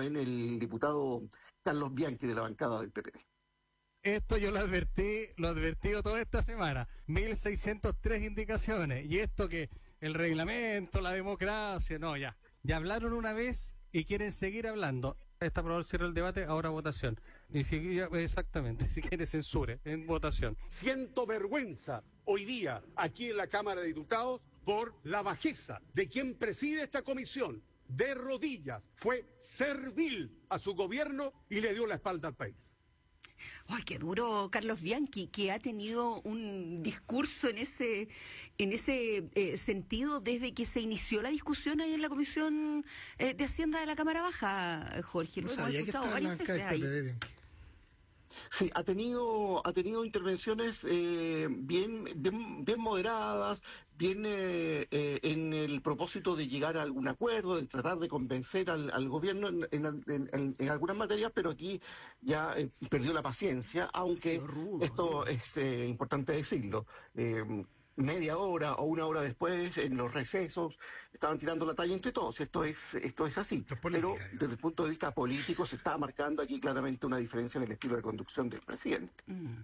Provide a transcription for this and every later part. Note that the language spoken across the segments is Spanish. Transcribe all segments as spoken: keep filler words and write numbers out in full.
en el diputado Carlos Bianchi de la bancada del P P D. Esto yo lo advertí, lo advertido toda esta semana, mil seiscientas tres indicaciones, y esto que el reglamento, la democracia, no, ya, ya hablaron una vez y quieren seguir hablando. Está aprobado el cierre del debate, ahora votación. Y si, ya, exactamente, si quiere censure, en votación. Siento vergüenza hoy día aquí en la Cámara de Diputados por la bajeza de quien preside esta comisión. De rodillas, fue servil a su gobierno y le dio la espalda al país. ¡Ay, qué duro, Carlos Bianchi, que ha tenido un discurso en ese en ese eh, sentido desde que se inició la discusión ahí en la Comisión eh, de Hacienda de la Cámara Baja, Jorge? Nos hemos escuchado varias veces ahí. Sí, ha tenido ha tenido intervenciones eh, bien, bien bien moderadas, bien eh, eh, en el propósito de llegar a algún acuerdo, de tratar de convencer al, al gobierno en, en, en, en algunas materias, pero aquí ya eh, perdió la paciencia, aunque rudo, esto rudo. es eh, importante decirlo. Eh, media hora o una hora después, en los recesos, estaban tirando la talla entre todos. Esto es esto es así. Pero desde el punto de vista político se está marcando aquí claramente una diferencia en el estilo de conducción del presidente. Mm.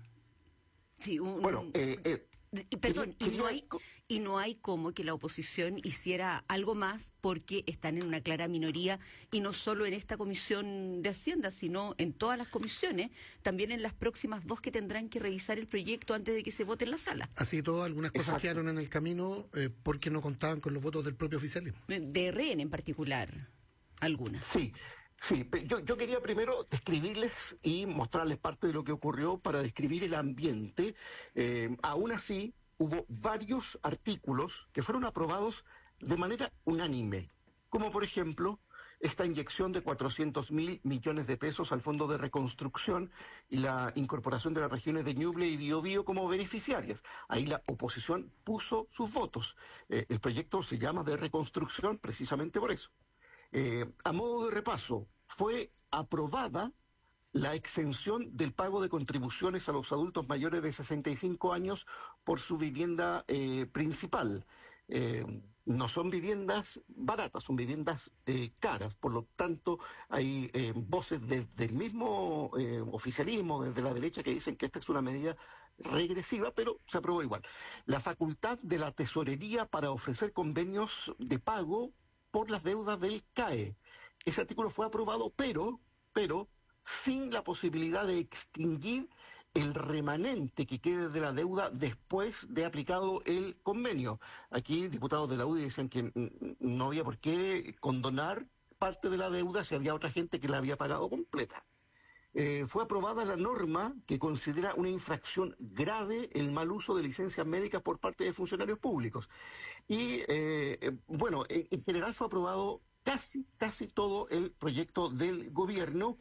Sí, un, bueno, eh, eh, Perdón, y no, hay, y no hay como que la oposición hiciera algo más porque están en una clara minoría, y no solo en esta comisión de Hacienda, sino en todas las comisiones, también en las próximas dos que tendrán que revisar el proyecto antes de que se vote en la sala. Así todo, algunas cosas Exacto. quedaron en el camino eh, porque no contaban con los votos del propio oficialismo. De R N en particular, algunas. Sí. Sí, yo, yo quería primero describirles y mostrarles parte de lo que ocurrió para describir el ambiente. Eh, aún así, hubo varios artículos que fueron aprobados de manera unánime, como por ejemplo esta inyección de cuatrocientos mil millones de pesos al Fondo de Reconstrucción y la incorporación de las regiones de Ñuble y Biobío como beneficiarias. Ahí la oposición puso sus votos. Eh, el proyecto se llama de reconstrucción precisamente por eso. Eh, a modo de repaso, fue aprobada la exención del pago de contribuciones a los adultos mayores de sesenta y cinco años por su vivienda eh, principal. Eh, no son viviendas baratas, son viviendas eh, caras, por lo tanto hay eh, voces desde el mismo eh, oficialismo, desde la derecha, que dicen que esta es una medida regresiva, pero se aprobó igual. La facultad de la tesorería para ofrecer convenios de pago por las deudas del C A E. Ese artículo fue aprobado, pero, pero sin la posibilidad de extinguir el remanente que quede de la deuda después de aplicado el convenio. Aquí diputados de la U D I decían que no había por qué condonar parte de la deuda si había otra gente que la había pagado completa. Eh, fue aprobada la norma que considera una infracción grave el mal uso de licencias médicas por parte de funcionarios públicos. Y, eh, eh, bueno, en, en general fue aprobado casi, casi todo el proyecto del gobierno,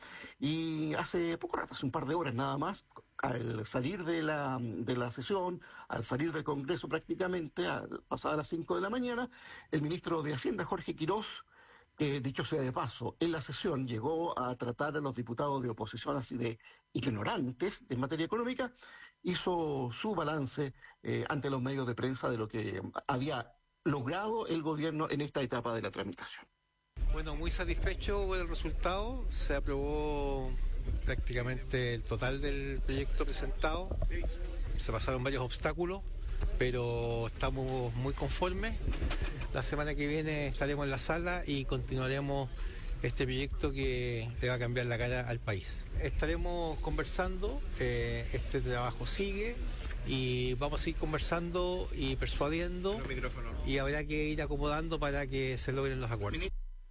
y hace poco rato, hace un par de horas nada más, al salir de la, de la sesión, al salir del Congreso prácticamente, a, pasadas las cinco de la mañana, el ministro de Hacienda, Jorge Quirós, Eh, dicho sea de paso, en la sesión llegó a tratar a los diputados de oposición así de ignorantes en materia económica, hizo su balance eh, ante los medios de prensa de lo que había logrado el gobierno en esta etapa de la tramitación. Bueno, muy satisfecho con el resultado. Se aprobó prácticamente el total del proyecto presentado. Se pasaron varios obstáculos, pero estamos muy conformes. La semana que viene estaremos en la sala y continuaremos este proyecto que le va a cambiar la cara al país. Estaremos conversando, eh, este trabajo sigue y vamos a ir conversando y persuadiendo, y habrá que ir acomodando para que se logren los acuerdos.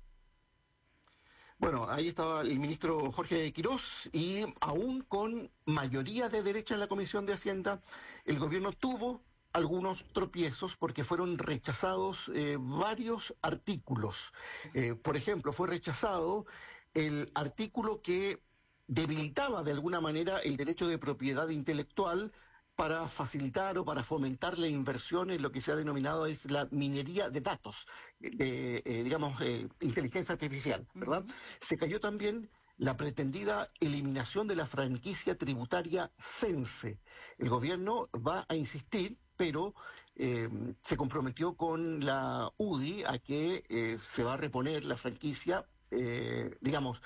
Bueno, ahí estaba el ministro Jorge Quirós, y aún con mayoría de derecha en la Comisión de Hacienda, el gobierno tuvo algunos tropiezos porque fueron rechazados eh, varios artículos. Eh, por ejemplo, fue rechazado el artículo que debilitaba de alguna manera el derecho de propiedad intelectual para facilitar o para fomentar la inversión en lo que se ha denominado es la minería de datos, de, eh, digamos, eh, inteligencia artificial, ¿verdad? Uh-huh. Se cayó también la pretendida eliminación de la franquicia tributaria Cense. El gobierno va a insistir, pero eh, se comprometió con la U D I a que eh, se va a reponer la franquicia, eh, digamos,